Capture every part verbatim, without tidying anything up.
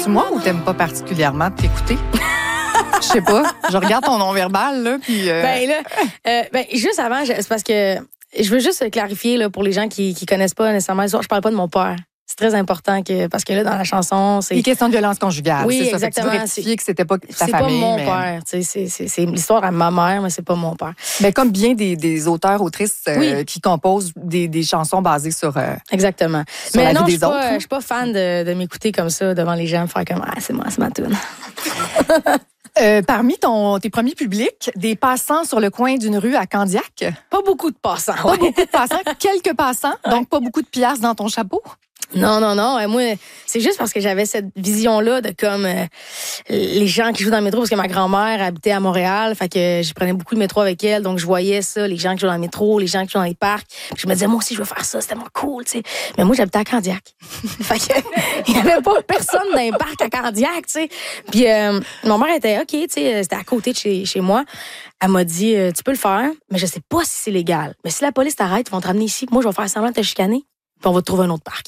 C'est-tu moi ou t'aimes pas particulièrement t'écouter? Je sais pas. Je regarde ton non-verbal, là, puis... Euh... Ben là, euh, ben, juste avant, c'est parce que je veux juste clarifier là, pour les gens qui qui connaissent pas nécessairement l'histoire, je parle pas de mon père. C'est très important que parce que là dans la chanson c'est les questions de violence conjugale. Oui, c'est ça. exactement. Fait que tu veux rectifier que c'était pas ta c'est famille. pas mon mais... père. C'est c'est c'est l'histoire à ma mère, mais c'est pas mon père. Mais comme bien des des auteurs autrices euh, oui. qui composent des des chansons basées sur euh, exactement. Sur mais la non, vie je suis des autres, pas hein? je suis pas fan de de m'écouter comme ça devant les gens, faire comme ah c'est moi, c'est ma tune. Euh, parmi ton, tes premiers publics, des passants sur le coin d'une rue à Candiac. Pas beaucoup de passants. Pas ouais. beaucoup de passants, quelques passants, Ouais. donc pas beaucoup de piastres dans ton chapeau. Non, non, non. Euh, moi, c'est juste parce que j'avais cette vision-là de comme euh, les gens qui jouent dans le métro, parce que ma grand-mère habitait à Montréal, fait que je prenais beaucoup le métro avec elle, donc je voyais ça, les gens qui jouent dans le métro, les gens qui jouent dans les parcs. Puis je me disais, moi aussi, je veux faire ça, c'est tellement cool, tu sais. Mais moi, j'habitais à Candiac. Fait que il y avait pas personne dans les parcs à Candiac, tu sais. Puis euh, mon mère était OK, tu sais, c'était à côté de chez, chez moi. Elle m'a dit, euh, tu peux le faire, mais je sais pas si c'est légal. Mais si la police t'arrête, ils vont te ramener ici. Moi, je vais faire semblant de te chicaner. Puis on va te trouver un autre parc.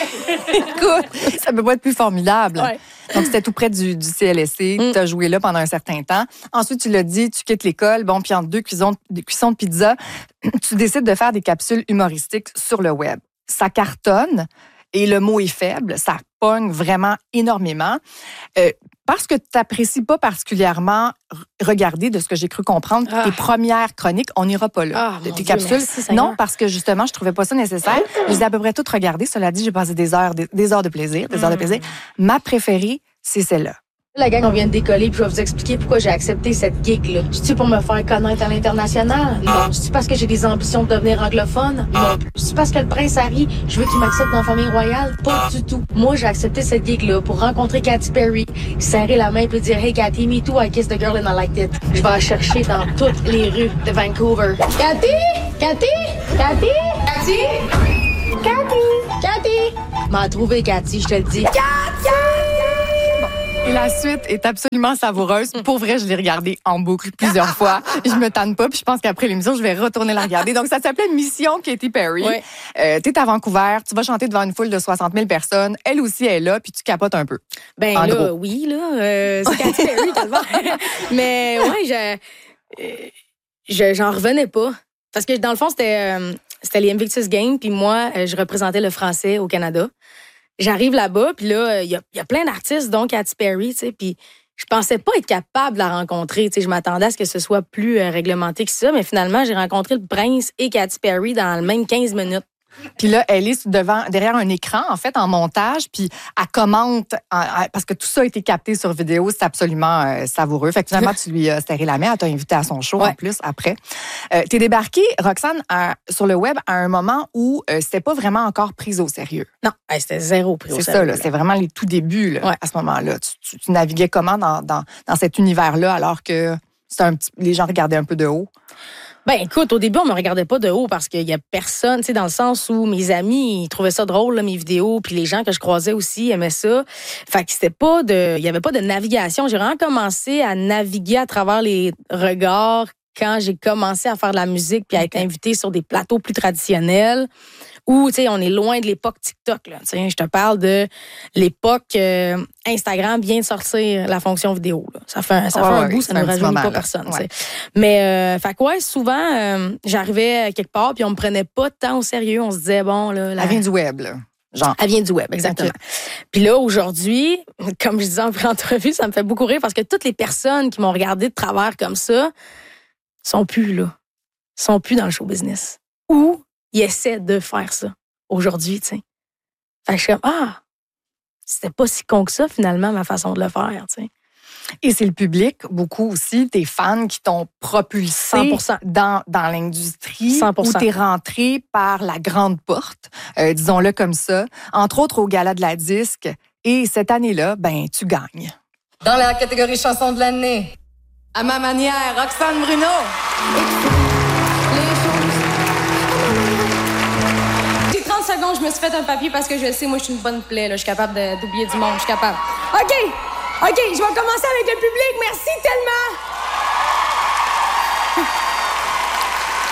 Écoute, ça peut pas être plus formidable. Ouais. Donc, c'était tout près du, du C L S C. Mm. Tu as joué là pendant un certain temps. Ensuite, tu l'as dit, tu quittes l'école. Bon, puis entre deux cuissons, des cuissons de pizza, tu décides de faire des capsules humoristiques sur le web. Ça cartonne et le mot est faible. Ça pogne vraiment énormément. Euh, parce que tu n'apprécies pas particulièrement regarder, de ce que j'ai cru comprendre, Ah. tes premières chroniques. On n'ira pas là. Ah, de mon tes Dieu, capsules. merci, Seigneur. Non, parce que justement, je trouvais pas ça nécessaire. Je les ai à peu près toutes regardées. Cela dit, j'ai passé des heures, des, des heures de plaisir, des heures de plaisir. Ma préférée, c'est celle-là. La gang, on vient de décoller, puis je vais vous expliquer pourquoi j'ai accepté cette gig-là. C'est-tu pour me faire connaître à l'international? Non. C'est-tu parce que j'ai des ambitions de devenir anglophone? Non. C'est parce que le prince Harry, je veux qu'il m'accepte dans la famille royale? Pas du tout. Moi, j'ai accepté cette gig-là pour rencontrer Katy Perry, serrer la main et dire « Hey, Katy, me too, I kissed the girl and I liked it. » Je vais la chercher dans toutes les rues de Vancouver. Katy! Katy! Katy! Katy! Katy! Katy! M'a trouvé, Katy, je te le dis. Katy! Et la suite est absolument savoureuse. Pour vrai, je l'ai regardée en boucle plusieurs fois. Je me tanne pas, puis je pense qu'après l'émission, je vais retourner la regarder. Donc, ça s'appelait Mission Katy Perry. Oui. Euh, t'es à Vancouver, tu vas chanter devant une foule de soixante mille personnes. Elle aussi est là, puis tu capotes un peu. Ben En là, gros. oui, là, euh, c'est Katy Perry, calvaire. Mais ouais, je, euh, je, j'en revenais pas. Parce que dans le fond, c'était, euh, c'était les Invictus Games, puis moi, euh, je représentais le français au Canada. J'arrive là-bas, puis là, il y a, y a plein d'artistes, dont Katy Perry, tu sais, puis je pensais pas être capable de la rencontrer. Tu sais, je m'attendais à ce que ce soit plus euh, réglementé que ça, mais finalement, j'ai rencontré le prince et Katy Perry dans le même quinze minutes. Puis là, elle est devant, derrière un écran, en fait, en montage, puis elle commente, en- en- parce que tout ça a été capté sur vidéo, c'est absolument euh, savoureux. Fait que finalement, tu lui as serré la main, elle t'a invité à son show Ouais. en plus, après. Euh, t'es débarquée, Roxane, à- sur le web à un moment où euh, c'était pas vraiment encore pris au sérieux. Non, hey, c'était zéro pris au C'est ça, sérieux, là. C'est vraiment les tout débuts, là, Ouais. à ce moment-là. Tu, tu- tu naviguais comment dans, dans, dans cet univers-là, alors que c'était un petit, les gens regardaient un peu de haut? Ben écoute, au début, on me regardait pas de haut parce qu'il y a personne, tu sais, dans le sens où mes amis, ils trouvaient ça drôle, là, mes vidéos, puis les gens que je croisais aussi aimaient ça. Fait que c'était pas de, il y avait pas de navigation. J'ai vraiment commencé à naviguer à travers les regards quand j'ai commencé à faire de la musique puis à être invitée sur des plateaux plus traditionnels. Où, tu sais, on est loin de l'époque TikTok, là. Tu sais, je te parle de l'époque euh, Instagram vient de sortir la fonction vidéo, là. Ça fait, un- ça Ouais, fait un ouais, bout, c'est ça un ne petit rajeunit moment, pas là. personne, tu Ouais. sais. Mais, euh, fait que ouais, souvent, euh, j'arrivais quelque part puis on me prenait pas tant au sérieux. On se disait, bon, là, la... Elle vient du web, là. Genre. Elle vient du web, exactement. Puis là, aujourd'hui, comme je disais en pré-entrevue, ça me fait beaucoup rire parce que toutes les personnes qui m'ont regardé de travers comme ça sont plus là. Sont plus dans le show business. Ou ils essaient de faire ça aujourd'hui, tu sais. Fait que je suis comme, ah, c'était pas si con que ça, finalement, ma façon de le faire, tu sais. Et c'est le public, beaucoup aussi, tes fans qui t'ont propulsé cent pour cent. dans, dans l'industrie, cent pour où cent. t'es rentré par la grande porte, euh, disons-le comme ça, entre autres au Gala de la Disque. Et cette année-là, ben, tu gagnes. Dans la catégorie chanson de l'année, à ma manière, Roxane Bruno. J'ai trente secondes, je me suis fait un papier parce que je sais, moi, je suis une bonne plaie. Là. Je suis capable de- d'oublier du monde. Je suis capable. OK! OK, je vais commencer avec le public. Merci tellement!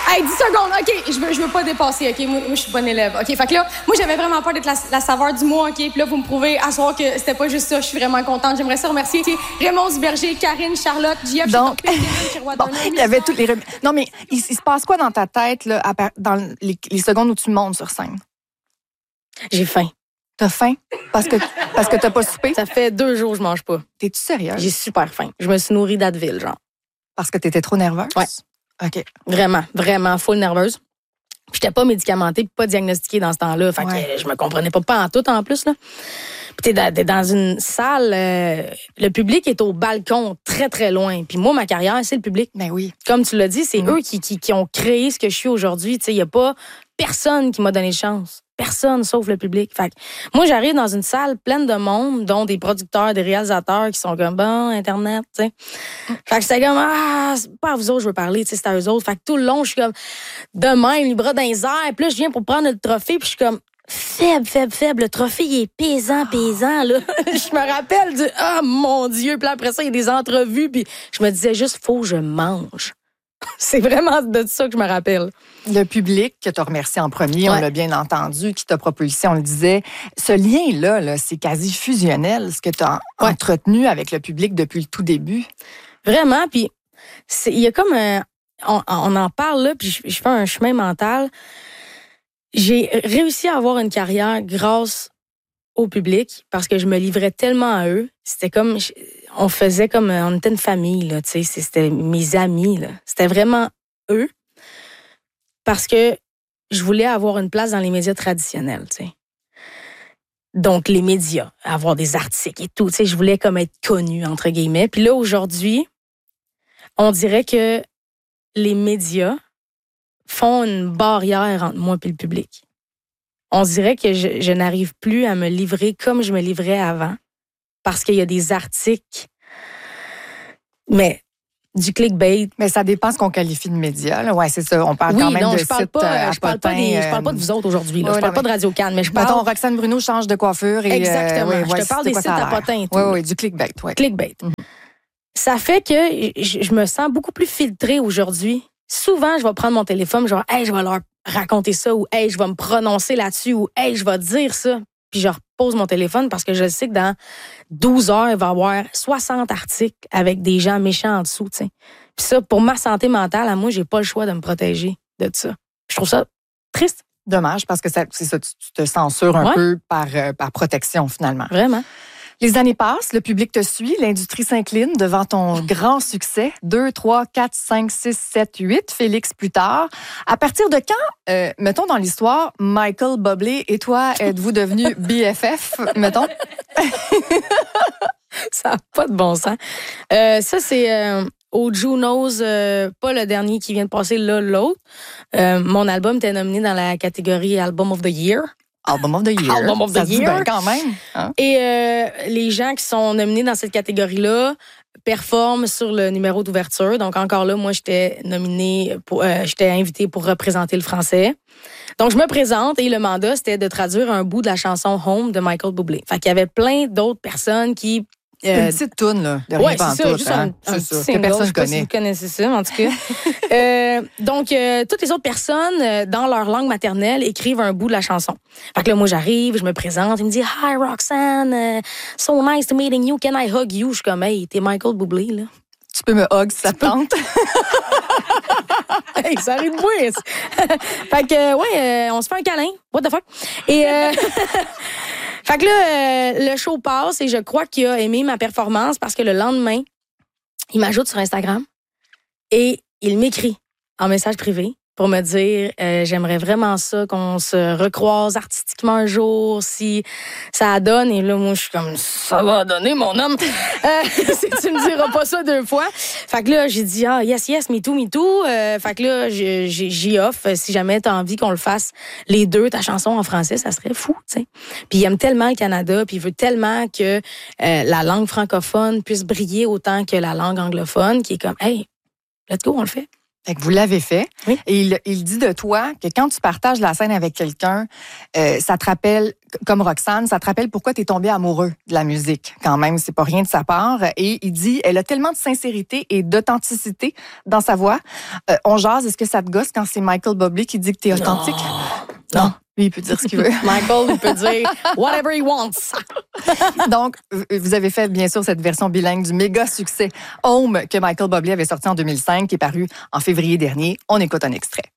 Hey, dix secondes, OK, je veux, je veux pas dépasser, OK, moi, moi je suis bonne élève. OK, fait que là, moi, j'avais vraiment peur d'être la, la saveur du mois, OK, puis là, vous me prouvez à soir que c'était pas juste ça, je suis vraiment contente. J'aimerais ça remercier Raymond Duberger, Karine, Charlotte, J F, Donc, bon, il y avait toutes les... Non, mais il, il se passe quoi dans ta tête, là, à, dans les, les secondes où tu montes sur scène? J'ai faim. T'as faim? Parce que, parce que t'as pas soupé? Ça fait deux jours que je mange pas. T'es-tu sérieuse? J'ai super faim. Je me suis nourrie d'Advil, genre. Parce que t'étais trop nerveuse? Ouais. OK. Vraiment, vraiment full nerveuse. Puis j'étais pas médicamentée, puis pas diagnostiquée dans ce temps-là. Fait Ouais. que je me comprenais pas, pas en tout en plus, là. Puis t'es dans, t'es dans une salle, euh, le public est au balcon, très, très loin. Puis moi, ma carrière, c'est le public. Ben oui. Comme tu l'as dit, c'est Mm. eux qui, qui, qui ont créé ce que je suis aujourd'hui. Tu sais, il y a pas personne qui m'a donné de chance. Personne sauf le public. Fait que moi, j'arrive dans une salle pleine de monde, dont des producteurs, des réalisateurs qui sont comme, bon, Internet, tu sais. Fait que c'était comme, ah, c'est pas à vous autres, je veux parler, tu sais, c'est à eux autres. Fait que tout le long, je suis comme, de même, les bras dans les airs. Puis là, je viens pour prendre le trophée, puis je suis comme, faible, faible, faible. Le trophée, il est pesant, pesant, là. Je me rappelle du, ah, mon Dieu. Puis là, après ça, il y a des entrevues, puis je me disais juste, faut que je mange. C'est vraiment de ça que je me rappelle. Le public que tu as remercié en premier, Ouais. on l'a bien entendu, qui t'a propulsé, on le disait. Ce lien-là, là, c'est quasi fusionnel, ce que tu as Ouais. entretenu avec le public depuis le tout début. Vraiment, puis c'est- il y a comme un... On, on en parle là, puis je, je fais un chemin mental. J'ai réussi à avoir une carrière grâce au public parce que je me livrais tellement à eux. C'était comme... je- On faisait comme... On était une famille, là, tu sais. C'était mes amis, là. C'était vraiment eux. Parce que je voulais avoir une place dans les médias traditionnels, tu sais. Donc, les médias, avoir des articles et tout, tu sais, je voulais comme être connue, entre guillemets. Puis là, aujourd'hui, on dirait que les médias font une barrière entre moi et le public. On dirait que je, je n'arrive plus à me livrer comme je me livrais avant parce qu'il y a des articles, mais du clickbait. Mais ça dépend ce qu'on qualifie de médias. Là. Ouais, c'est ça. On parle Oui, quand même non, de je parle sites, pas, euh, je parle pas Potin, des, je parle pas de euh, vous autres aujourd'hui. Là. ouais, je parle non, pas de mais- Radio Cannes, mais je parle Mettons, Roxane Bruno change de coiffure. Et, exactement. euh, ouais, je ouais, te parle c'est des quoi sites ça a à l'air. potins et tout. Oui, là. oui, du clickbait. Ouais. Clickbait. Mhm. Ça fait que je, je me sens beaucoup plus filtrée aujourd'hui. Souvent, je vais prendre mon téléphone, genre, hey, je vais leur raconter ça, ou hey, je vais me prononcer là-dessus, ou hey, je vais dire ça. Puis je repose mon téléphone parce que je sais que dans douze heures, il va y avoir soixante articles avec des gens méchants en dessous, tu sais. Puis ça, pour ma santé mentale, à moi, j'ai pas le choix de me protéger de ça. Je trouve ça triste, Dommage, parce que ça, c'est ça, tu, tu te censures un Ouais. peu par, euh, par protection, finalement. vraiment. Les années passent, le public te suit, l'industrie s'incline devant ton grand succès. deux, trois, quatre, cinq, six, sept, huit, Félix plus tard. À partir de quand, euh, mettons dans l'histoire, Michael Bublé et toi, êtes-vous devenus B F F, mettons? Ça n'a pas de bon sens. Euh, ça, c'est euh, au Junos, euh, pas le dernier qui vient de passer, là, l'autre. Euh, mon album était nominé dans la catégorie Album of the Year. Album of the Year. Album of the Ça se dit Year. bien quand même. Hein? Et euh, les gens qui sont nominés dans cette catégorie-là performent sur le numéro d'ouverture. Donc, encore là, moi, j'étais nominée, pour, euh, j'étais invitée pour représenter le français. Donc, je me présente et le mandat, c'était de traduire un bout de la chanson Home de Michael Bublé. Fait qu'il y avait plein d'autres personnes qui... Une petite toune, là, de rien Ouais, c'est ça, pantoute, juste hein? un, un C'est petit ça, que single. personne Je sais pas si connaît. vous connaissez ça, en tout cas. euh, donc, euh, toutes les autres personnes, euh, dans leur langue maternelle, écrivent un bout de la chanson. Fait que là, moi, j'arrive, je me présente, il me dit « Hi, Roxanne, uh, so nice to meeting you, can I hug you? » Je suis comme « Hey, t'es Michael Bublé, là. » Tu peux me hug si ça te tente. Hey, ça arrive de moi. Fait que, euh, ouais, euh, on se fait un câlin. What the fuck? Et, euh, fait que là, euh, le show passe et je crois qu'il a aimé ma performance parce que le lendemain, il m'ajoute sur Instagram et il m'écrit en message privé pour me dire euh, j'aimerais vraiment ça qu'on se recroise artistiquement un jour si ça donne. Et là, moi, je suis comme ça va donner, mon homme. Euh, si tu me diras pas ça deux fois. Fait que là, j'ai dit ah yes yes me too me too. Euh, fait que là, j'ai, j'ai, j'y offre si jamais t'as envie qu'on le fasse les deux ta chanson en français, ça serait fou, tu sais. Puis il aime tellement le Canada, puis il veut tellement que euh, la langue francophone puisse briller autant que la langue anglophone, qui est comme hey let's go on le fait. Fait que vous l'avez fait. Oui. Et il, il dit de toi que quand tu partages la scène avec quelqu'un, euh, ça te rappelle, comme Roxane, ça te rappelle pourquoi tu es tombé amoureux de la musique. Quand même, c'est pas rien de sa part. Et il dit, elle a tellement de sincérité et d'authenticité dans sa voix. Euh, on jase, est-ce que ça te gosse quand c'est Michael Bublé qui dit que tu es authentique? Non. Non. Lui, il peut dire ce qu'il veut. Michael, il peut dire whatever he wants. Donc, vous avez fait, bien sûr, cette version bilingue du méga succès Home que Michael Bublé avait sorti en deux mille cinq, qui est paru en février dernier. On écoute un extrait.